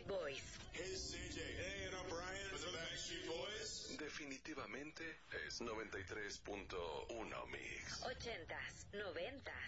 Backstreet Boys. Hey, CJ. Hey, and I'm Brian with the Backstreet Boys. Definitivamente es 93.1 Mix. 80s, 90s.